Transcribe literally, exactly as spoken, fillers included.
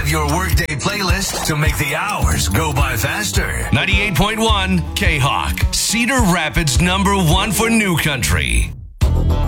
your workday playlist to make the hours go by faster. ninety-eight point one K-Hawk, Cedar Rapids number one for new country.